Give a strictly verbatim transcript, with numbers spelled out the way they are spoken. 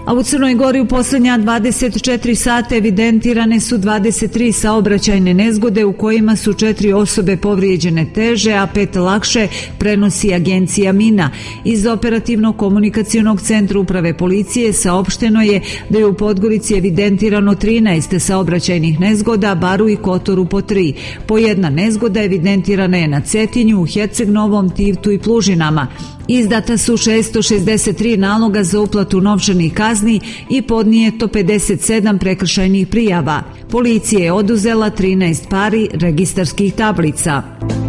A u Crnoj Gori u posljednja dvadeset četiri sata evidentirane su dvadeset tri saobraćajne nezgode u kojima su četiri osobe povrijeđene teže, a pet lakše, prenosi agencija Mina. Iz operativno-komunikacionog centra uprave policije saopšteno je da je u Podgorici evidentirano trinaest saobraćajnih nezgoda, Baru i Kotoru po tri. Po jedna nezgoda evidentirana je na Cetinju, u Herceg-Novom, Tivtu i Plužinama. Izdata su šesto šezdeset tri naloga za uplatu novčanih kazni i podnijeto pedeset sedam prekršajnih prijava. Policija je oduzela trinaest pari registarskih tablica.